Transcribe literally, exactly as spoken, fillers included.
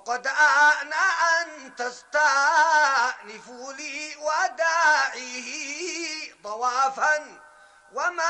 وقد آن أن تستأنفوا لي وداعيه طوافا وما